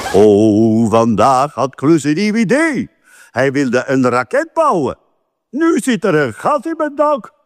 Oh, vandaag had Klus een nieuw idee. Hij wilde een raket bouwen. Nu zit er een gat in mijn dak.